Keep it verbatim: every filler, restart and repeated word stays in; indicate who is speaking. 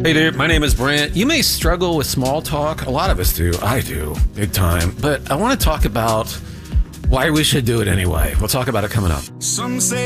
Speaker 1: Hey dude, my name is Brent. You may struggle with small talk. A lot of us do. I do, big time. But I want to talk about why we should do it anyway. We'll talk about it coming up.
Speaker 2: Some say